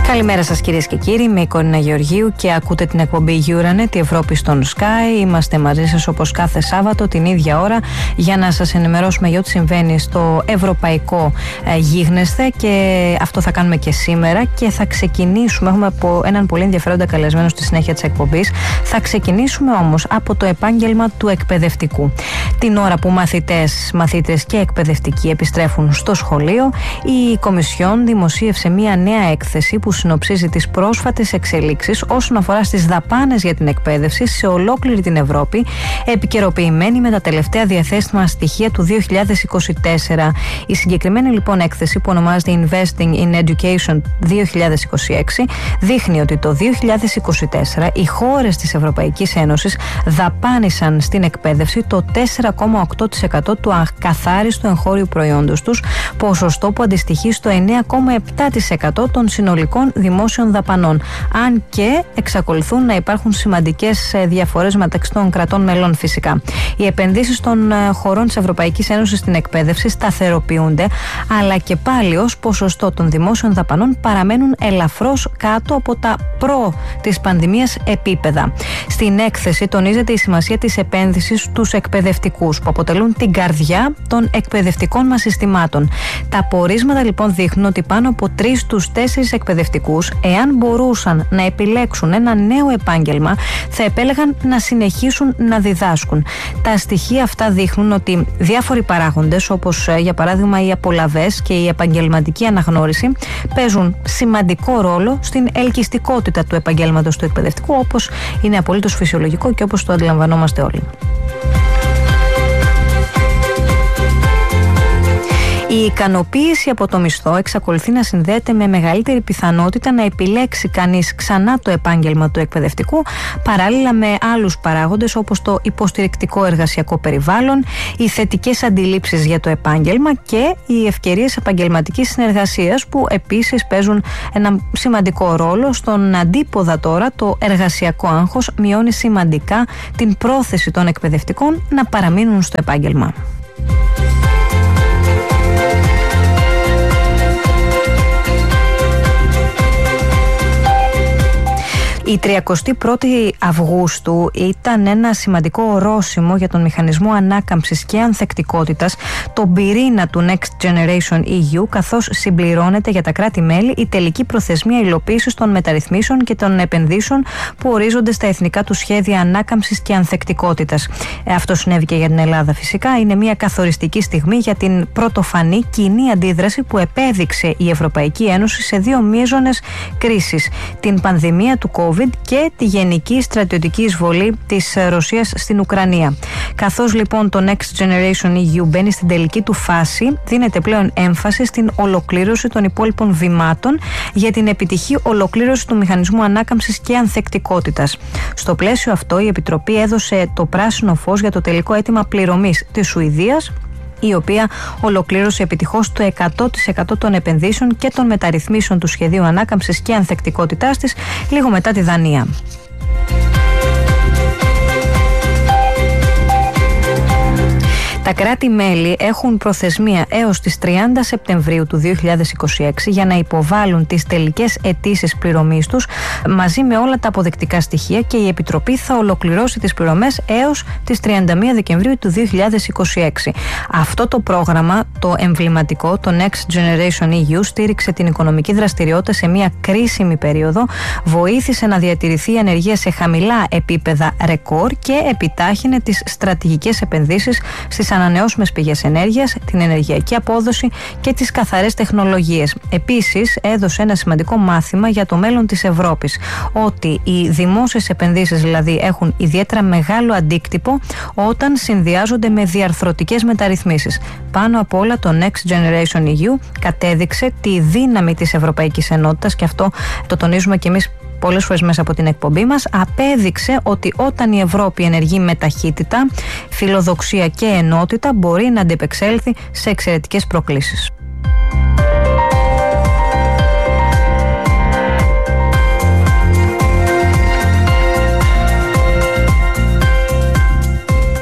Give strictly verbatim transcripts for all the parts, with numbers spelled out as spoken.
Καλημέρα σας κυρίες και κύριοι, είμαι η Κορίνα Γεωργίου και ακούτε την εκπομπή Euranet, η Ευρώπη στον Sky. Είμαστε μαζί σας όπως κάθε Σάββατο την ίδια ώρα για να σας ενημερώσουμε για ό,τι συμβαίνει στο ευρωπαϊκό ε, γίγνεσθε, και αυτό θα κάνουμε και σήμερα. Και θα ξεκινήσουμε, έχουμε από έναν πολύ ενδιαφέροντα καλεσμένο στη συνέχεια της εκπομπής. Θα ξεκινήσουμε όμως από το επάγγελμα του εκπαιδευτικού. Την ώρα που μαθητές, μαθήτρες και εκπαιδευτικοί επιστρέφουν στο σχολείο, η Κομισιόν δημοσίευσε μία νέα έκθεση που συνοψίζει τις πρόσφατες εξελίξεις όσον αφορά στις δαπάνες για την εκπαίδευση σε ολόκληρη την Ευρώπη, επικαιροποιημένη με τα τελευταία διαθέσιμα στοιχεία του δύο χιλιάδες είκοσι τέσσερα. Η συγκεκριμένη λοιπόν έκθεση, που ονομάζεται Investing in Education δύο χιλιάδες είκοσι έξι, δείχνει ότι το δύο χιλιάδες είκοσι τέσσερα οι χώρες της Ευρωπαϊκής Ένωσης δαπάνησαν στην εκπαίδευση το τέσσερα κόμμα οκτώ τοις εκατό του ακαθάριστου εγχώριου προϊόντος τους, ποσοστό που αντιστοιχεί στο εννέα κόμμα επτά τοις εκατό των συνολικών δημόσιων δαπανών. Αν και εξακολουθούν να υπάρχουν σημαντικές διαφορές μεταξύ των κρατών μελών, φυσικά. Οι επενδύσεις των χωρών της Ευρωπαϊκής Ένωσης στην εκπαίδευση σταθεροποιούνται, αλλά και πάλι ως ποσοστό των δημόσιων δαπανών παραμένουν ελαφρώς κάτω από τα προ της πανδημίας επίπεδα. Στην έκθεση τονίζεται η σημασία της επένδυσης στους εκπαιδευτικούς, που αποτελούν την καρδιά των εκπαιδευτικών μας συστημάτων. Τα πορίσματα λοιπόν δείχνουν ότι πάνω από τρεις στους τέσσερις εκπαιδευτικούς, εάν μπορούσαν να επιλέξουν ένα νέο επάγγελμα, θα επέλεγαν να συνεχίσουν να διδάσκουν. Τα στοιχεία αυτά δείχνουν ότι διάφοροι παράγοντες, όπως για παράδειγμα οι απολαβές και η επαγγελματική αναγνώριση, παίζουν σημαντικό ρόλο στην ελκυστικότητα του επαγγέλματος του εκπαιδευτικού, όπως είναι απολύτως φυσιολογικό και όπως το αντιλαμβανόμαστε όλοι. Η ικανοποίηση από το μισθό εξακολουθεί να συνδέεται με μεγαλύτερη πιθανότητα να επιλέξει κανείς ξανά το επάγγελμα του εκπαιδευτικού, παράλληλα με άλλους παράγοντες όπως το υποστηρικτικό εργασιακό περιβάλλον, οι θετικές αντιλήψεις για το επάγγελμα και οι ευκαιρίες επαγγελματικής συνεργασίας, που επίσης παίζουν ένα σημαντικό ρόλο. Στον αντίποδα τώρα, το εργασιακό άγχος μειώνει σημαντικά την πρόθεση των εκπαιδευτικών να παραμείνουν στο επάγγελμα. Η τριαντάτη πρώτη Αυγούστου ήταν ένα σημαντικό ορόσημο για τον μηχανισμό ανάκαμψης και ανθεκτικότητας, τον πυρήνα του Next Generation ι γιου, καθώς συμπληρώνεται για τα κράτη-μέλη η τελική προθεσμία υλοποίησης των μεταρρυθμίσεων και των επενδύσεων που ορίζονται στα εθνικά του σχέδια ανάκαμψης και ανθεκτικότητας. Αυτό συνέβη και για την Ελλάδα, φυσικά. Είναι μια καθοριστική στιγμή για την πρωτοφανή κοινή αντίδραση που επέδειξε η Ευρωπαϊκή Ένωση σε δύο μείζονες κρίσεις: την πανδημία του COVID και τη γενική στρατιωτική εισβολή της Ρωσίας στην Ουκρανία. Καθώς λοιπόν το Next Generation ι γιου μπαίνει στην τελική του φάση, δίνεται πλέον έμφαση στην ολοκλήρωση των υπόλοιπων βημάτων για την επιτυχή ολοκλήρωση του μηχανισμού ανάκαμψης και ανθεκτικότητας. Στο πλαίσιο αυτό, η Επιτροπή έδωσε το πράσινο φως για το τελικό αίτημα πληρωμής της Σουηδίας, η οποία ολοκλήρωσε επιτυχώς το εκατό τοις εκατό των επενδύσεων και των μεταρρυθμίσεων του σχεδίου ανάκαμψης και ανθεκτικότητάς της, λίγο μετά τη Δανία. Τα κράτη-μέλη έχουν προθεσμία έως τις τριάντα Σεπτεμβρίου του δύο χιλιάδες είκοσι έξι για να υποβάλουν τις τελικές αιτήσεις πληρωμής τους μαζί με όλα τα αποδεικτικά στοιχεία, και η Επιτροπή θα ολοκληρώσει τις πληρωμές έως τις τριάντα μία Δεκεμβρίου του δύο χιλιάδες είκοσι έξι. Αυτό το πρόγραμμα, το εμβληματικό, το Next Generation ι γιου, στήριξε την οικονομική δραστηριότητα σε μια κρίσιμη περίοδο, βοήθησε να διατηρηθεί η ανεργία σε χαμηλά επίπεδα ρεκόρ και επιτάχυνε τις στρατηγικές επενδύσεις στις ανανεώσιμες πηγές ενέργειας, την ενεργειακή απόδοση και τις καθαρές τεχνολογίες. Επίσης, έδωσε ένα σημαντικό μάθημα για το μέλλον της Ευρώπης, ότι οι δημόσιες επενδύσεις δηλαδή έχουν ιδιαίτερα μεγάλο αντίκτυπο όταν συνδυάζονται με διαρθρωτικές μεταρρυθμίσεις. Πάνω απ' όλα, το Next Generation ι γιου κατέδειξε τη δύναμη της Ευρωπαϊκής Ενότητας, και αυτό το τονίζουμε κι εμείς πολλές φορές μέσα από την εκπομπή μας. Απέδειξε ότι όταν η Ευρώπη ενεργεί με ταχύτητα, φιλοδοξία και ενότητα, μπορεί να αντιπεξέλθει σε εξαιρετικές προκλήσεις. Την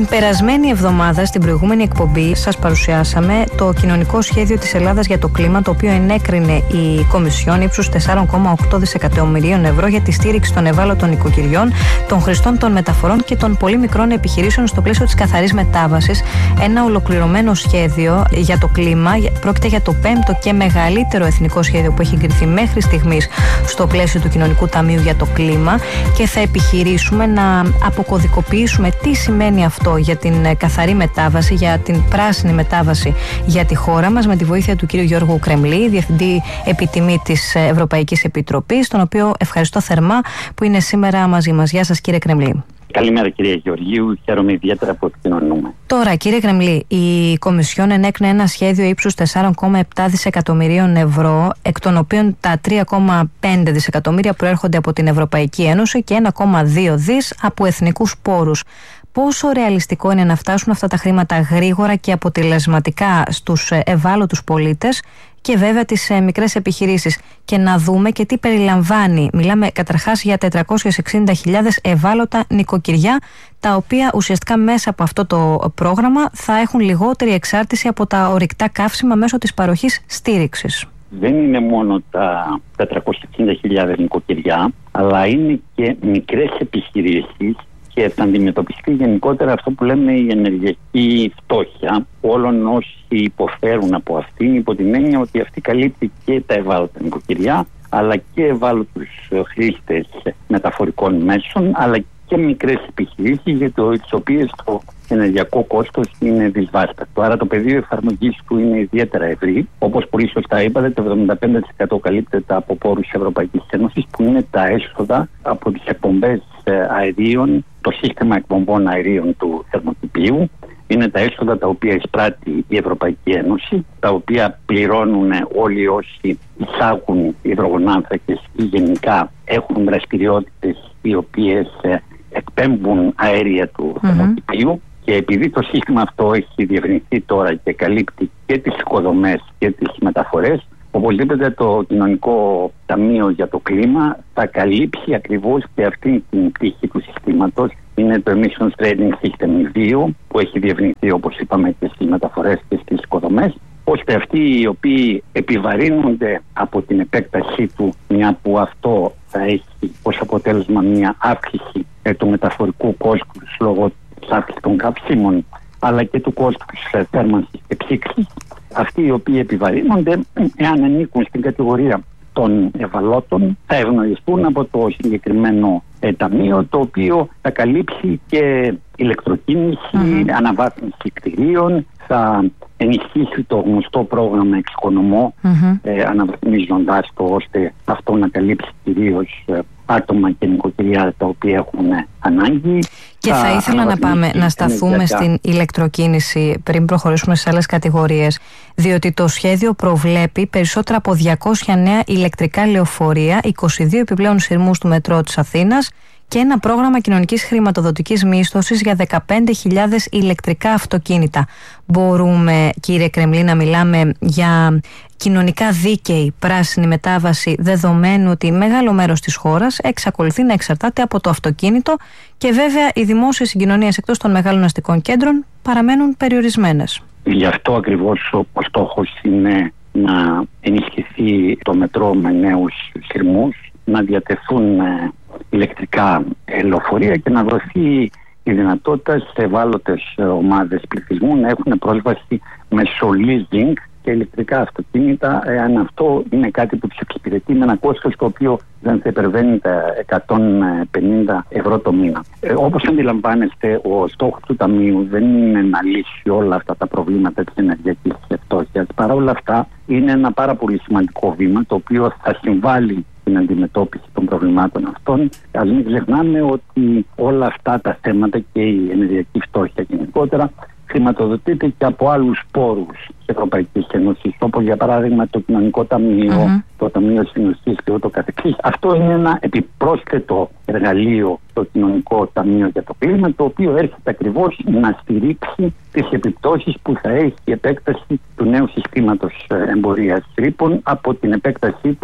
Την περασμένη εβδομάδα, στην προηγούμενη εκπομπή, σας παρουσιάσαμε το κοινωνικό σχέδιο της Ελλάδας για το κλίμα, το οποίο ενέκρινε η Κομισιόν ύψους τέσσερα κόμμα οκτώ δισεκατομμυρίων ευρώ για τη στήριξη των ευάλωτων νοικοκυριών, των χρηστών των μεταφορών και των πολύ μικρών επιχειρήσεων στο πλαίσιο της καθαρής μετάβασης. Ένα ολοκληρωμένο σχέδιο για το κλίμα. Πρόκειται για το πέμπτο και μεγαλύτερο εθνικό σχέδιο που έχει εγκριθεί μέχρι στιγμής στο πλαίσιο του Κοινωνικού Ταμείου για το κλίμα, και θα επιχειρήσουμε να αποκωδικοποιήσουμε τι σημαίνει αυτό για την καθαρή μετάβαση, για την πράσινη μετάβαση για τη χώρα μας, με τη βοήθεια του κ. Γιώργου Κρεμλή, Διευθυντή Επιτιμή της Ευρωπαϊκής Επιτροπής, τον οποίο ευχαριστώ θερμά που είναι σήμερα μαζί μας. Γεια σας, κύριε Κρεμλή. Καλημέρα, κυρία Γεωργίου. Χαίρομαι ιδιαίτερα που επικοινωνούμε. Τώρα, κύριε Κρεμλή, η Κομισιόν ενέκρινε ένα σχέδιο ύψους τέσσερα κόμμα επτά δισεκατομμυρίων ευρώ, εκ των οποίων τα τρία κόμμα πέντε δισεκατομμύρια προέρχονται από την Ευρωπαϊκή Ένωση και ένα κόμμα δύο δις από εθνικούς πόρους. Πόσο ρεαλιστικό είναι να φτάσουν αυτά τα χρήματα γρήγορα και αποτελεσματικά στους ευάλωτους πολίτες και βέβαια τις μικρές επιχειρήσεις, και να δούμε και τι περιλαμβάνει? Μιλάμε καταρχάς για τετρακόσιες εξήντα χιλιάδες ευάλωτα νοικοκυριά, τα οποία ουσιαστικά μέσα από αυτό το πρόγραμμα θα έχουν λιγότερη εξάρτηση από τα ορυκτά καύσιμα μέσω της παροχής στήριξης. Δεν είναι μόνο τα τετρακόσιες εξήντα χιλιάδες νοικοκυριά, αλλά είναι και μικρές επιχειρήσεις, και θα αντιμετωπιστεί γενικότερα αυτό που λέμε η ενεργειακή φτώχεια όλων όσοι υποφέρουν από αυτήν, υπό την έννοια ότι αυτή καλύπτει και τα ευάλωτα νοικοκυριά, αλλά και ευάλωτους χρήστες μεταφορικών μέσων, αλλά και μικρές επιχειρήσεις, για τις οποίες το ενεργειακό κόστος είναι δυσβάστατο. Άρα το πεδίο εφαρμογής του είναι ιδιαίτερα ευρύ. Όπως πολύ σωστά είπατε, το εβδομήντα πέντε τοις εκατό καλύπτεται από πόρους της Ευρωπαϊκής Ένωσης, που είναι τα έσοδα από τις εκπομπές αερίων, το σύστημα εκπομπών αερίων του θερμοκηπίου. Είναι τα έσοδα τα οποία εισπράττει η Ευρωπαϊκή Ένωση, τα οποία πληρώνουν όλοι όσοι εισάγουν υδρογονάνθρακες ή γενικά έχουν δραστηριότητες οι οποίες εκπέμπουν αέρια του mm-hmm. θερμοκηπίου. Και επειδή το σύστημα αυτό έχει διευρυνθεί τώρα και καλύπτει και τις οικοδομές και τις μεταφορές, οπωσδήποτε το Κοινωνικό Ταμείο για το Κλίμα θα καλύψει ακριβώς και αυτή την πτυχή του συστήματος. Είναι το Emissions Trading System δύο, που έχει διευρυνθεί, όπως είπαμε, και στις μεταφορές και στις οικοδομές, ώστε αυτοί οι οποίοι επιβαρύνονται από την επέκτασή του, μια που αυτό θα έχει ως αποτέλεσμα μια αύξηση ε, του μεταφορικού κόστους λόγω της αύξησης των καυσίμων, αλλά και του κόστους ε, θέρμανσης και ψήξης, αυτοί οι οποίοι επιβαρύνονται, εάν ανήκουν στην κατηγορία των ευαλώτων, θα ευνοηθούν από το συγκεκριμένο ε, ταμείο, το οποίο θα καλύψει και ηλεκτροκίνηση, mm-hmm. αναβάθμιση κτηρίων, θα ενισχύσει το γνωστό πρόγραμμα Εξοικονομώ, mm-hmm. ε, αναβαθμίζοντας το, ώστε αυτό να καλύψει κυρίως ε, άτομα και νοικοκυριά τα οποία έχουν ε, ανάγκη. Και θα, θα ήθελα να πάμε να σταθούμε στην ηλεκτροκίνηση πριν προχωρήσουμε σε άλλες κατηγορίες, διότι το σχέδιο προβλέπει περισσότερα από διακόσια νέα ηλεκτρικά λεωφορεία, είκοσι δύο επιπλέον σειρμούς του μετρό της Αθήνας και ένα πρόγραμμα κοινωνικής χρηματοδοτικής μίσθωσης για δεκαπέντε χιλιάδες ηλεκτρικά αυτοκίνητα. Μπορούμε, κύριε Κρεμλή, να μιλάμε για κοινωνικά δίκαιη πράσινη μετάβαση, δεδομένου ότι μεγάλο μέρος της χώρας εξακολουθεί να εξαρτάται από το αυτοκίνητο και βέβαια οι δημόσιες συγκοινωνίες εκτός των μεγάλων αστικών κέντρων παραμένουν περιορισμένες? Γι' αυτό ακριβώς ο στόχος είναι να ενισχυθεί το μετρό με νέους σειρμούς, να διατεθούν ηλεκτρικά λεωφορεία και να δοθεί η δυνατότητα σε ευάλωτες ομάδες πληθυσμού να έχουν πρόσβαση μέσω leasing και ηλεκτρικά αυτοκίνητα, εάν αυτό είναι κάτι που τους εξυπηρετεί με ένα κόστος το οποίο δεν θα υπερβαίνει τα εκατόν πενήντα ευρώ το μήνα. Ε, όπως αντιλαμβάνεστε, ο στόχος του Ταμείου δεν είναι να λύσει όλα αυτά τα προβλήματα της ενεργειακής φτώχειας. Παρά όλα αυτά, είναι ένα πάρα πολύ σημαντικό βήμα το οποίο θα συμβάλλει στην αντιμετώπιση των προβλημάτων αυτών. Ας μην ξεχνάμε ότι όλα αυτά τα θέματα και η ενεργειακή φτώχεια γενικότερα χρηματοδοτείται και από άλλους πόρους της Ευρωπαϊκής Ένωσης, όπως για παράδειγμα το Κοινωνικό Ταμείο, mm-hmm. το Ταμείο Συνοχής και ούτω καθεξής. Αυτό είναι ένα επιπρόσθετο εργαλείο, το Κοινωνικό Ταμείο για το Κλίμα, το οποίο έρχεται ακριβώς να στηρίξει τις επιπτώσεις που θα έχει η επέκταση του νέου συστήματος εμπορίας ρήπων από την επέκτασή του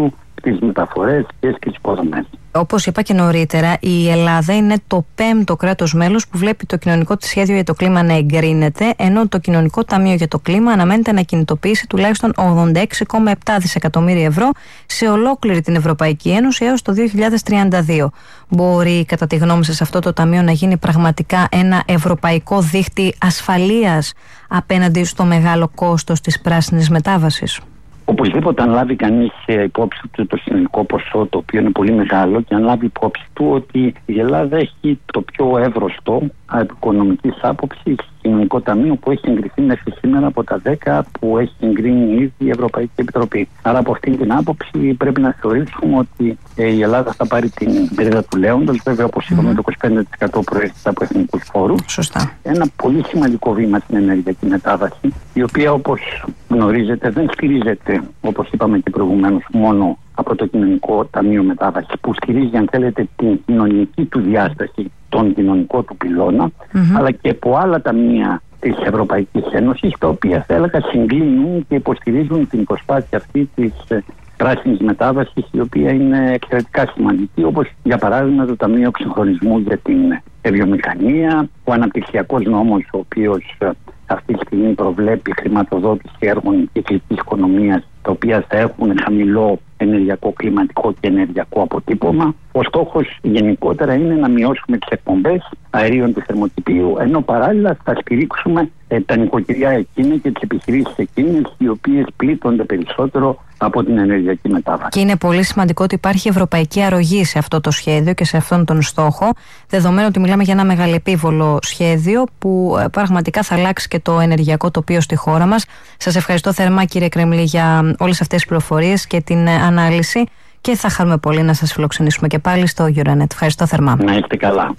στις μεταφορές και στις υποδομές. Όπως είπα και νωρίτερα, η Ελλάδα είναι το πέμπτο κράτος μέλος που βλέπει το κοινωνικό της σχέδιο για το κλίμα να εγκρίνεται, ενώ το Κοινωνικό Ταμείο για το Κλίμα αναμένεται να κινητοποιήσει τουλάχιστον ογδόντα έξι κόμμα επτά δισεκατομμύρια ευρώ σε ολόκληρη την Ευρωπαϊκή Ένωση έως το δύο χιλιάδες τριάντα δύο. Μπορεί, κατά τη γνώμη σας, αυτό το ταμείο να γίνει πραγματικά ένα ευρωπαϊκό δίχτυ ασφαλείας απέναντι στο μεγάλο κόστος της πράσινης μετάβασης? Οπωσδήποτε, αν λάβει κανείς υπόψη του το συνολικό ποσό, το οποίο είναι πολύ μεγάλο, και αν λάβει υπόψη του ότι η Ελλάδα έχει το πιο εύρωστο από οικονομικής άποψης κοινωνικό ταμείο που έχει εγκριθεί μέχρι σήμερα από τα δέκα που έχει εγκρίνει ήδη η Ευρωπαϊκή Επιτροπή. Άρα, από αυτήν την άποψη, πρέπει να θεωρήσουμε ότι ε, η Ελλάδα θα πάρει την περίδα του λέοντος. Βέβαια, όπως είπαμε, mm-hmm. το είκοσι πέντε τοις εκατό προέρχεται από εθνικούς φόρους. Σωστά. Ένα πολύ σημαντικό βήμα στην ενεργειακή μετάβαση, η οποία, όπως γνωρίζετε, δεν στηρίζεται, όπως είπαμε και προηγουμένως, μόνο από το Κοινωνικό Ταμείο Μετάβασης, που στηρίζει, αν θέλετε, την κοινωνική του διάσταση, τον κοινωνικό του πυλώνα, mm-hmm. αλλά και από άλλα ταμεία της Ευρωπαϊκής Ένωσης, τα οποία, θα έλεγα, συγκλίνουν και υποστηρίζουν την προσπάθεια αυτή της πράσινης μετάβασης, η οποία είναι εξαιρετικά σημαντική, όπως για παράδειγμα το Ταμείο Εξυγχρονισμού για την Βιομηχανία, ο Αναπτυξιακός Νόμος, ο οποίος αυτή τη στιγμή προβλέπει χρηματοδότηση έργων κυκλικής οικονομίας, τα οποία θα έχουν χαμηλό ενεργειακό, κλιματικό και ενεργειακό αποτύπωμα. Ο στόχος γενικότερα είναι να μειώσουμε τις εκπομπές αερίων του θερμοκηπίου, ενώ παράλληλα θα στηρίξουμε ε, τα νοικοκυριά εκείνα και τις επιχειρήσεις εκείνες οι οποίες πλήττονται περισσότερο από την ενεργειακή μετάβαση. Και είναι πολύ σημαντικό ότι υπάρχει ευρωπαϊκή αρρωγή σε αυτό το σχέδιο και σε αυτόν τον στόχο, δεδομένου ότι μιλάμε για ένα μεγαλεπίβολο σχέδιο που ε, πραγματικά θα αλλάξει και το ενεργειακό τοπίο στη χώρα μας. Σας ευχαριστώ θερμά, κύριε Κρεμλή, για όλες αυτές τις πληροφορίες και την ε, ανάλυση, και θα χαρούμε πολύ να σας φιλοξενήσουμε και πάλι στο Euranet. Ευχαριστώ θερμά. Να είστε καλά.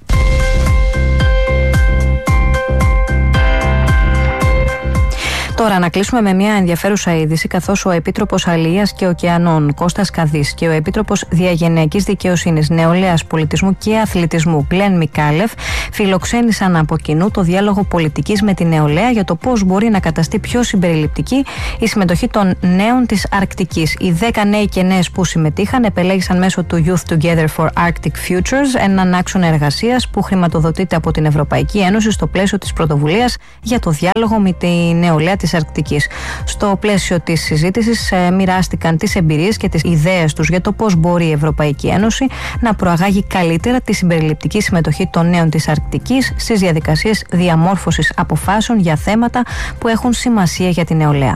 Τώρα να κλείσουμε με μια ενδιαφέρουσα είδηση, καθώς ο Επίτροπος Αλίας και Ωκεανών Κώστας Καδής και ο Επίτροπος Διαγενειακής Δικαιοσύνης, Νεολαίας, Πολιτισμού και Αθλητισμού Γκλεν Μικάλεφ φιλοξένησαν από κοινού το διάλογο πολιτικής με τη νεολαία για το πώς μπορεί να καταστεί πιο συμπεριληπτική η συμμετοχή των νέων της Αρκτικής. Οι δέκα νέοι και νέες που συμμετείχαν επελέγησαν μέσω του Youth Together for Arctic Futures, έναν άξονα εργασίας που χρηματοδοτείται από την Ευρωπαϊκή Ένωση στο πλαίσιο της πρωτοβουλίας για το διάλογο με τη νεολαία της Αρκτικής. Στο πλαίσιο της συζήτησης ε, μοιράστηκαν τις εμπειρίες και τις ιδέες τους για το πώς μπορεί η Ευρωπαϊκή Ένωση να προαγάγει καλύτερα τη συμπεριληπτική συμμετοχή των νέων της Αρκτικής στις διαδικασίες διαμόρφωσης αποφάσεων για θέματα που έχουν σημασία για την νεολαία.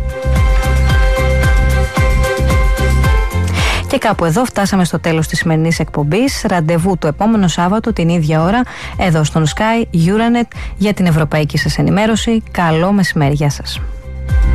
Και κάπου εδώ φτάσαμε στο τέλος της σημερινής εκπομπής. Ραντεβού το επόμενο Σάββατο την ίδια ώρα εδώ στον Sky Euranet για την ευρωπαϊκή σας ενημέρωση. Καλό μεσημέρι, γεια σας.